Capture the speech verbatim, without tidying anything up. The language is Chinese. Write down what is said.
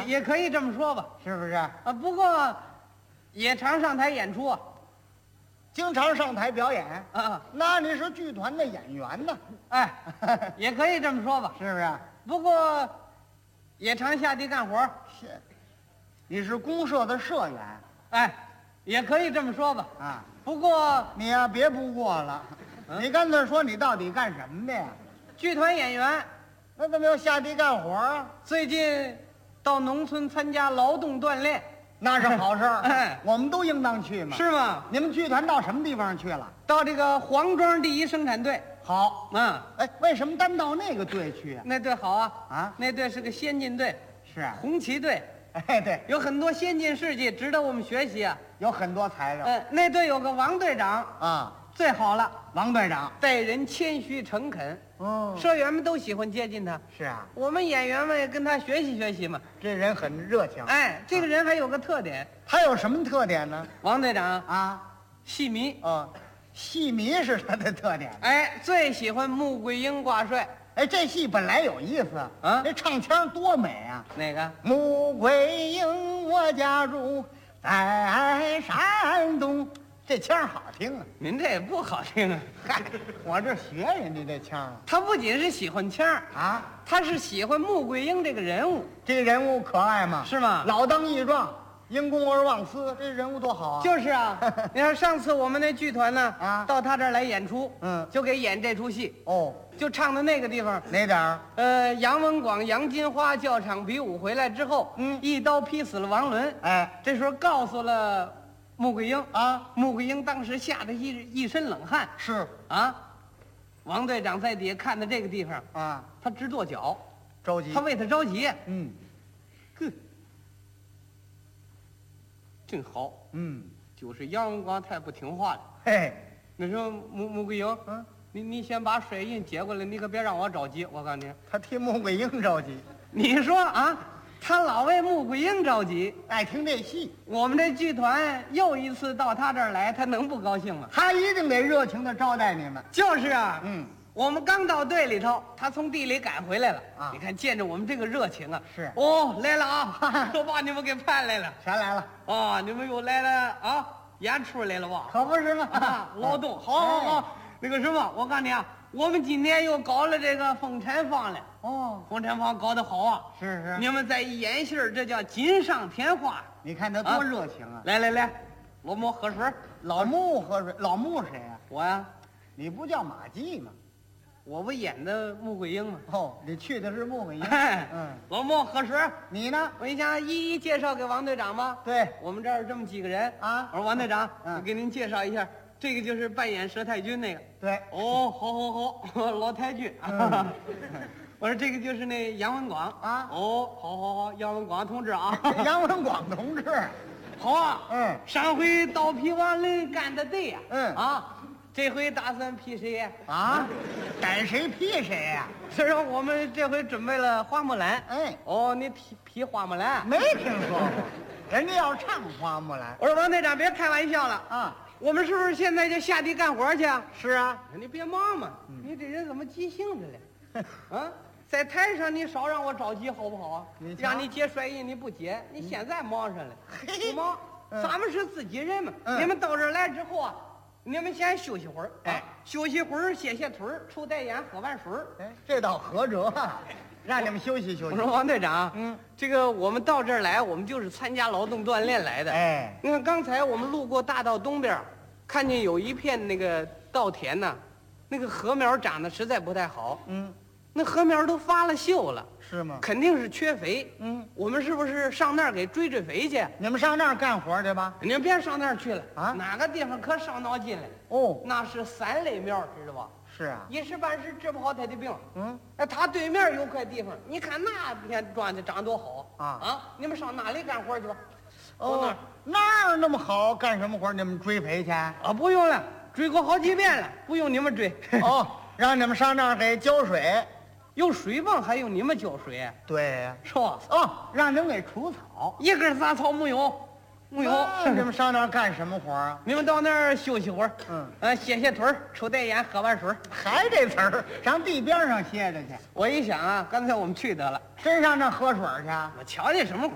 也可以这么说吧， 是不是？ 啊，不过也常上台演出啊， 经常上台表演， 啊， 那你是剧团的演员呢， 哎，也可以这么说吧。 是不是？ 不过也常下地干活， 是，你是公社的社员哎，也可以这么说吧。 啊。 不过你呀、别不过了， 嗯你干脆说你到底干什么的呀？ 剧团演员那怎么又下地干活啊？ 最近到农村参加劳动锻炼， 那是好事儿， 哎我们都应当去嘛。 是吗？ 你们剧团到什么地方去了？ 到这个黄庄第一生产队， 好， 嗯， 哎，为什么单到那个队去啊？ 那队好啊， 啊， 那队是个先进队， 是啊， 红旗队， 哎，对， 有很多先进事迹值得我们学习啊。 有很多材料嗯，那队有个王队长， 啊。 最好了， 王队长， 待人谦虚诚恳， 哦， 社员们都喜欢接近他。 是啊， 我们演员们也跟他学习学习嘛。 这人很热情。 哎，这个人还有个特点， 他有什么特点呢？ 王队长啊， 戏迷， 哦，戏迷是他的特点。 哎，最喜欢穆桂英挂帅。 哎，这戏本来有意思啊这唱腔多美啊！ 哪个？ 穆桂英，我家住在山东，这腔好听啊！ 您这也不好听啊。 嗨，我这学人家这腔啊。 他不仅是喜欢腔儿， 啊， 他是喜欢穆桂英这个人物， 这人物可爱吗？ 是吗？ 老当益壮，因公而忘私，这人物多好啊！ 就是啊。你看上次我们那剧团呢， 啊到他这儿来演出， 嗯就给演这出戏， 哦， 就唱到那个地方。 哪点儿？ 呃，杨文广、杨金花教场比武回来之后， 嗯一刀劈死了王伦。 哎， 这时候告诉了穆桂英啊， 穆桂英当时吓得一一身冷汗是啊。王队长在底下看到这个地方， 啊， 他直跺脚， 着急。 他为他着急。 嗯呵，真好， 嗯， 就是杨文广太不听话了。 嘿， 那时候穆穆桂英， 嗯， 你你先把水印接过来，你可别让我着急。我告诉你， 他替穆桂英着急， 你说啊，他老为穆桂英着急。 爱听这戏， 我们这剧团又一次到他这儿来，他能不高兴吗？ 他一定得热情的招待你们。 就是啊， 嗯， 我们刚到队里头，他从地里赶回来了啊你看见着我们这个热情啊， 是哦，来了啊，都把你们给盼来了全来了， 啊，你们又来了啊，演出来了吧？ 可不是吗？ 啊，劳动，好好好，那个什么，我告诉你啊，我们今天又搞了这个风产坊了， 哦， 风产坊搞得好啊， 是是， 你们再一演戏儿，这叫锦上添花。 你看他多热情啊！ 来来来，老莫喝水儿。 老穆喝水，老穆谁呀？ 我呀， 你不叫马季吗？ 我不演的穆桂英吗？ 哦，你去的是穆桂英。 哎， 嗯， 老莫喝水儿。 你呢？ 我一想一一介绍给王队长吧。 对， 我们这儿这么几个人啊我说王队长， 嗯我给您介绍一下，这个就是扮演佘太君那个。 对， 哦，好好好，老太君。 嗯我说这个就是那杨文广啊哦，好好好，杨文广同志啊。 杨文广同志。 好啊。 嗯上回刀劈王伦干的对呀。 嗯啊，这回打算劈谁呀？ 啊，逮谁劈谁呀？ 是说我们这回准备了花木兰。 哎， 哦，你劈劈花木兰？ 没听说过，人家要唱花木兰我说王队长，别开玩笑了。 啊。 我们是不是现在就下地干活去啊？ 是啊， 你别忙嘛，你这人怎么急性子了？啊，在台上你少让我着急好不好啊你？瞧让你接甩印你不接，你现在忙上了， 嘿不忙。 嗯咱们是自己人嘛， 嗯你们到这儿来之后啊，你们先休息会儿， 哎啊，休息会儿，歇歇腿儿，抽袋烟，喝碗水儿。 哎，这倒合辙，让你们休息休息我说。王队长， 嗯， 这个我们到这儿来，我们就是参加劳动锻炼来的。 哎， 你看刚才我们路过大道东边儿，看见有一片那个稻田呐，那个禾苗长得实在不太好， 嗯， 那禾苗都发了锈了， 是吗？ 肯定是缺肥。 嗯， 我们是不是上那儿给追追肥去？ 你们上那儿干活去吧。 你们别上那儿去了啊哪个地方可伤脑筋了？ 哦， 那是三类苗，知道吧？ 是啊， 一时半时治不好他的病。 嗯， 哎，他对面有块地方，你看那片庄稼长多好啊啊！你们上那里干活去吧。到哦那儿， 那儿那么好，干什么活？你们追肥去？ 啊，不用了，追过好几遍了，不用你们追。 哦，让你们上那儿给浇水。 有水泵还用你们浇水？ 对呀。 是吧？ 哦，让你们给除草。 一根杂草没有，没有。 那你们上那儿干什么活啊？ 你们到那儿休息会儿， 嗯， 呃，歇歇腿儿，抽袋烟，喝碗水儿。 还这词儿，上地边上歇着去， 我一想啊，刚才我们去得了， 真上那儿喝水去？ 我瞧见什么